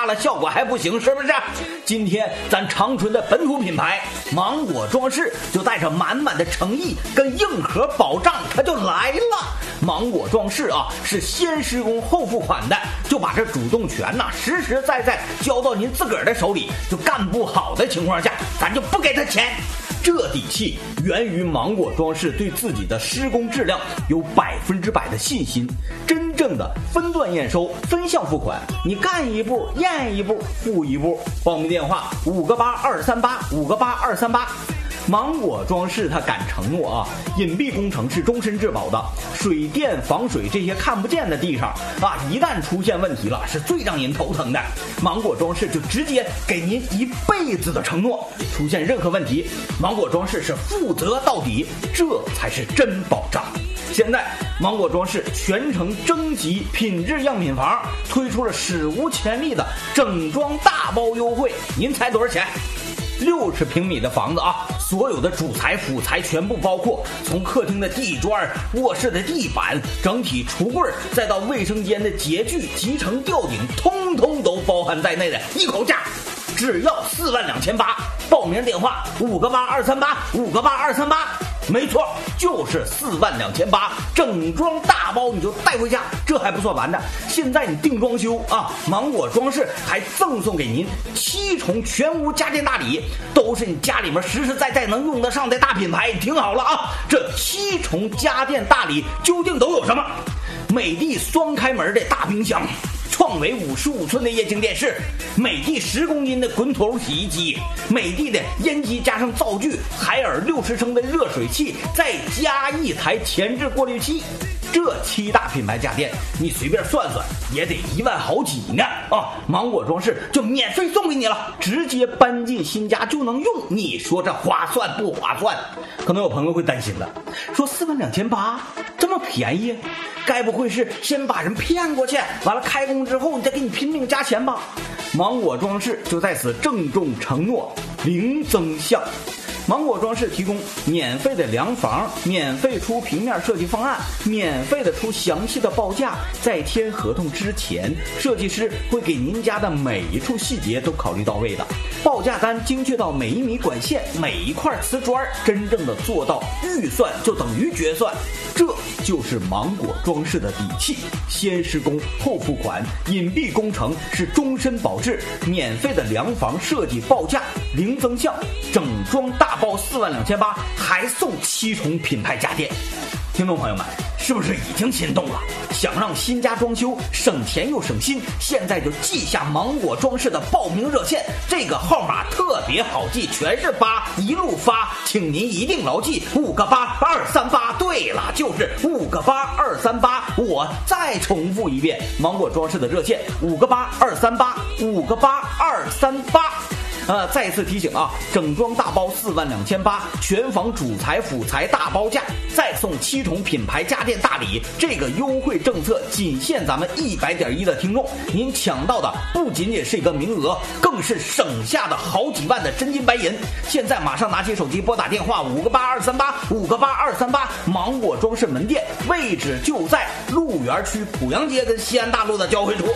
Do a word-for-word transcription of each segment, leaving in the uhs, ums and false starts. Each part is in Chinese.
了效果还不行，是不是？今天咱长春的本土品牌芒果装饰就带着满满的诚意跟硬核保障，它就来了。芒果装饰啊，是先施工后付款的，就把这主动权呐、啊、实实在在交到您自个儿的手里，就干不好的情况下，咱就不给他钱。这底气源于芒果装饰对自己的施工质量有百分之百的信心，真正的分段验收、分项付款，你干一步验一步付一步。报名电话五个八二三八五个八二三八。芒果装饰它敢承诺啊，隐蔽工程是终身质保的，水电防水这些看不见的地方啊，一旦出现问题了，是最让人头疼的。芒果装饰就直接给您一辈子的承诺，出现任何问题，芒果装饰是负责到底，这才是真保障。现在芒果装饰全程征集品质样品房，推出了史无前例的整装大包优惠，您猜多少钱？六十平米的房子啊，所有的主材辅材全部包括，从客厅的地砖、卧室的地板、整体橱柜，再到卫生间的洁具、集成吊顶，通通都包含在内的一口价，只要四万两千八。报名电话五个八二三八五个八二三八。没错，就是四万两千八，整装大包你就带回家，这还不算完的。现在你订装修啊，芒果装饰还赠送给您七重全屋家电大礼，都是你家里面实实在在能用得上的大品牌。你听好了啊，这七重家电大礼究竟都有什么？美的双开门的大冰箱，创维五十五寸的液晶电视，美的十公斤的滚筒洗衣机，美的的烟机加上灶具，海尔六十升的热水器，再加一台前置过滤器。这七大品牌家电，你随便算算也得一万好几呢啊！芒果装饰就免费送给你了，直接搬进新家就能用，你说这划算不划算？可能有朋友会担心了，说四万两千八这么便宜，该不会是先把人骗过去，完了开工之后你再给你拼命加钱吧？芒果装饰就在此郑重承诺，零增项。芒果装饰提供免费的量房，免费出平面设计方案，免费的出详细的报价。在签合同之前，设计师会给您家的每一处细节都考虑到位的，报价单精确到每一米管线、每一块瓷砖，真正的做到预算就等于决算。这就是芒果装饰的底气，先施工后付款，隐蔽工程是终身保质，免费的量房设计报价零增项，整装大包四万两千八，还送七重品牌家电。听众朋友们，是不是已经心动了？想让新家装修省钱又省心，现在就记下芒果装饰的报名热线，这个号码特别好记，全是八，一路发，请您一定牢记五个八二三八。对了，就是五个八二三八。我再重复一遍，芒果装饰的热线五个八二三八，五个八二三八。呃，再次提醒啊，整装大包四万两千八，全房主材辅材大包价，再送七重品牌家电大礼。这个优惠政策仅限咱们一百点一的听众，您抢到的不仅仅是一个名额，更是省下的好几万的真金白银。现在马上拿起手机拨打电话五个八二三八五个八二三八，芒果装饰门店位置就在鹿园区濮阳街跟西安大路的交汇处。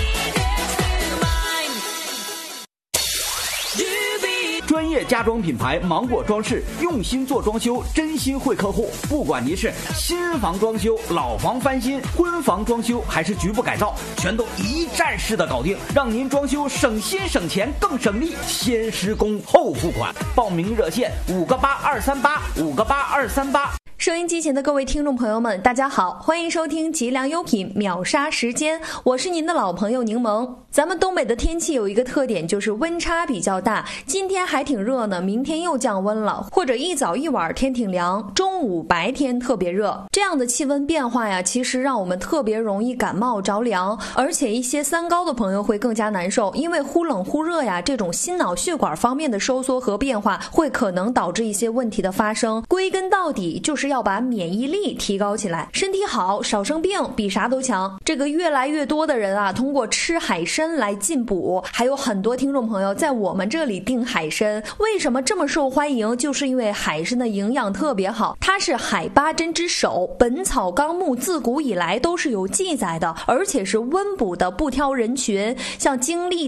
专业家装品牌芒果装饰，用心做装修，真心惠客户。不管您是新房装修、老房翻新、婚房装修，还是局部改造，全都一站式的搞定，让您装修省心省钱更省力。先施工后付款，报名热线五个八二三八五个八二三八。 收音机前的各位听众朋友们，大家好，欢迎收听吉良优品秒杀时间，我是您的老朋友柠檬。咱们东北的天气有一个特点，就是温差比较大，今天还挺热呢，明天又降温了，或者一早一晚天挺凉，中午白天特别热。这样的气温变化呀，其实让我们特别容易感冒着凉，而且一些三高的朋友会更加难受，因为忽冷忽热呀，这种心脑血管方面的收缩和变化会可能导致一些问题的发生。归根到底就是要把免疫力提高起来，身体好少生病比啥都强。这个越来越多的人啊，通过吃海参来进补，还有很多听众朋友在我们这里订海参，为什么这么受欢迎？就是因为海参的营养特别好，它是海八珍之首，本草纲目自古以来都是有记载的，而且是温补的，不挑人群，像精力